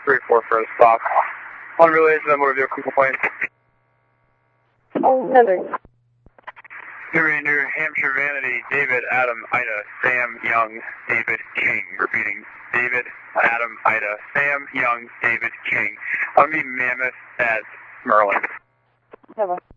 3-4 for a stop. Unrelated to the motor vehicle complaint. Oh, Heather. New Hampshire Vanity, David, Adam, Ida, Sam, Young, David, King. Repeating, David, Adam, Ida, Sam, Young, David, King. On me, Mammoth, as Merlin. Heather.